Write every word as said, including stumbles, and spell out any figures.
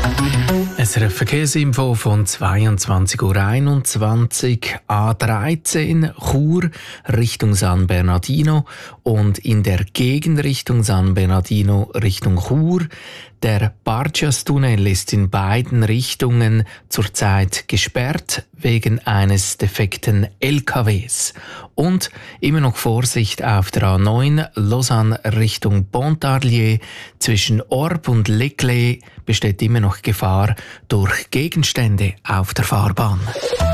S R F Verkehrsinfo von zweiundzwanzig Uhr einundzwanzig, A dreizehn Chur Richtung San Bernardino und in der Gegenrichtung San Bernardino Richtung Chur. Der Barcias-Tunnel ist in beiden Richtungen zurzeit gesperrt wegen eines defekten L K Ws. Und immer noch Vorsicht auf der A neun Lausanne Richtung Pontarlier. Zwischen Orb und Leclé besteht immer noch Gefahr durch Gegenstände auf der Fahrbahn.